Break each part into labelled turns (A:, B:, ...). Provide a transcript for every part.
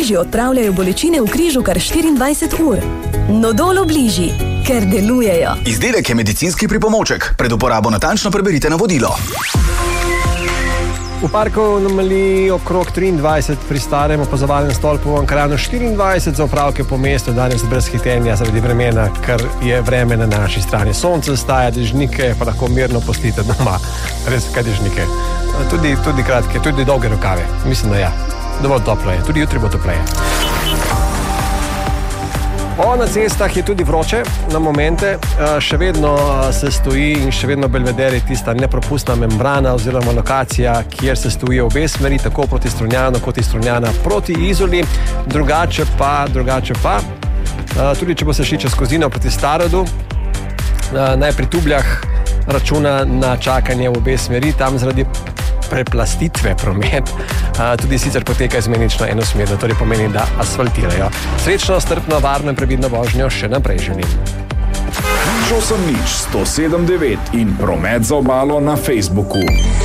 A: Obliži odpravljajo bolečine v križu kar 24 ur. Nodol Obliži, ker delujejo.
B: Izdelek je medicinski pripomoček. Pred uporabo natančno preberite navodilo.
C: V parku namali okrog 23, pri starem opazovalnem stolpu v Ankaranu 24 za opravke po mestu, danes brez hitenja zaradi vremena, ker je vreme na naši strani. Sonce staja, dežnike pa lahko mirno pustite doma. Res, kaj dežnike? Tudi kratke, tudi dolge rokave. Mislim, da ja. Dovolj toplo je. Tudi jutri bo topleje. Na cestah je tudi vroče na momente, še vedno se stoji in še vedno Belvedere tista nepropustna membrana oziroma lokacija, kjer se stojijo obe smeri, tako proti Strunjanu kot iz Strunjana proti Izoli. Drugače pa, tudi če bo se šli čez Kozino proti Starodu, naj pri Tubljah računa na čakanje v obe smeri, tam zaradi preplastitve promet, tudi sicer poteka izmenično enosmerno, torej pomeni, da asfaltirajo. Srečno, strpno, varno in previdno vožnjo še naprej želim.
D: 8-0-107-9 in promet za obalo na Facebooku.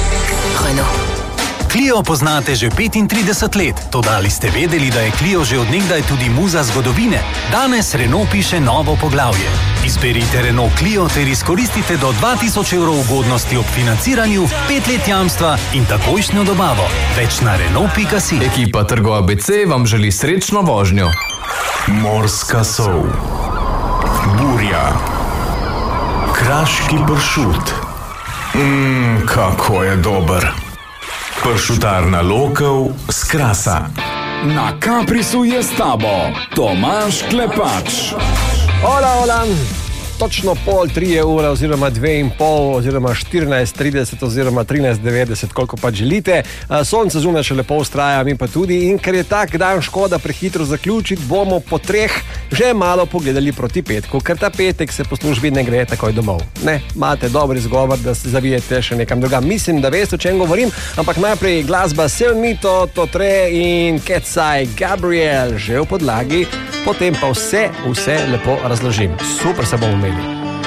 E: Clio poznate že 35 let, toda ali ste vedeli, da je Clio že od nekdaj tudi muza zgodovine? Danes Renault piše novo poglavje. Izberite Renault Clio ter izkoristite do 2000 evrov ugodnosti ob financiranju, 5 let jamstva in takojšnjo dobavo. Več na Renault.si.
F: Ekipa Trgo ABC vam želi srečno vožnjo.
D: Morska sol, burja, kraški pršut. Kako je dober. Pršutarna Lokov z Krasa. Na Kaprisu je s tabo Tomaž Klepač.
C: Hola. Točno 2:30 oziroma 2:30 oziroma 14:30 oziroma 13:90, koliko pa želite. Sonce zunaj še lepo vztraja, mi pa tudi, in ker je tak dan škoda prehitro zaključiti, bomo po 3 že malo pogledali proti petku, ker ta petek se po službi ne gre takoj domov. Ne, imate dober izgovor, da se zavijete še nekam drugam. Mislim, da veste, o čem govorim, ampak najprej glasba Selmito, Totre in Ketsaj Gabriel že v podlagi, potem pa vse lepo razložim. Super se bomo imeli.